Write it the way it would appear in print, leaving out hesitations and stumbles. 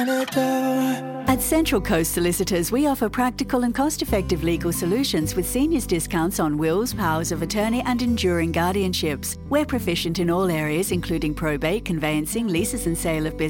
At Central Coast Solicitors, we offer practical and cost-effective legal solutions with seniors discounts on wills, powers of attorney and enduring guardianships. We're proficient in all areas including probate, conveyancing, leases and sale of business